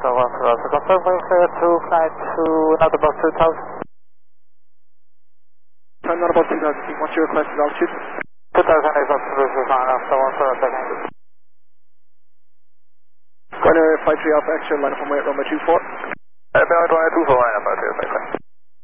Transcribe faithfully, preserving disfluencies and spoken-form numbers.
Alpha one for Alpha. Confirm we clear to flight to not above two thousand. Time not above two thousand feet. What's your requested altitude? two thousand is absolutely fine. Alpha one for Alpha. Going to five three Alpha Extra, line up on way at runway two four. Uh, runway two four, line up on two four.